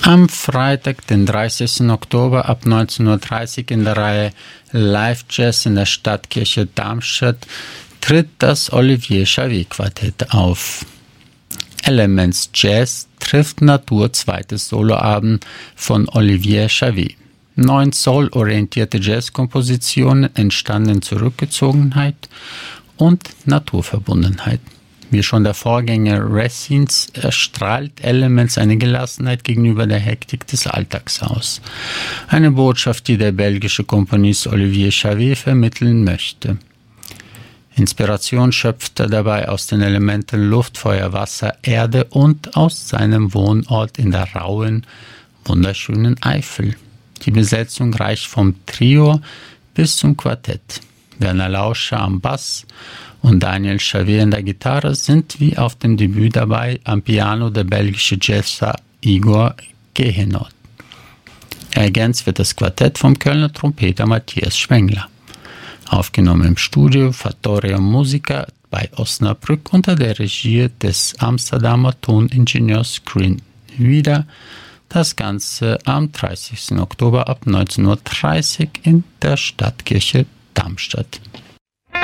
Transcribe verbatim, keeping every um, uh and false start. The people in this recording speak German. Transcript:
Am Freitag, den dreißigsten Oktober ab neunzehn Uhr dreißig in der Reihe Live Jazz in der Stadtkirche Darmstadt tritt das Olivier Chavez Quartett auf. Elements Jazz trifft Natur, zweites Soloabend von Olivier Chavez. Neun soul-orientierte Jazzkompositionen entstanden in Zurückgezogenheit und Naturverbundenheit. Wie schon der Vorgänger Racines erstrahlt Elements eine Gelassenheit gegenüber der Hektik des Alltags aus. Eine Botschaft, die der belgische Komponist Olivier Chavez vermitteln möchte. Inspiration schöpft er dabei aus den Elementen Luft, Feuer, Wasser, Erde und aus seinem Wohnort in der rauen, wunderschönen Eifel. Die Besetzung reicht vom Trio bis zum Quartett. Werner Lauscher am Bass und Daniel Chavez an der Gitarre sind wie auf dem Debüt dabei, am Piano der belgische Jazzer Igor Gehenot. Ergänzt wird das Quartett vom Kölner Trompeter Matthias Schwengler. Aufgenommen im Studio Fattoria Musica bei Osnabrück unter der Regie des Amsterdamer Toningenieurs Green. Wieder das Ganze am dreißigsten Oktober ab neunzehn Uhr dreißig in der Stadtkirche Darmstadt.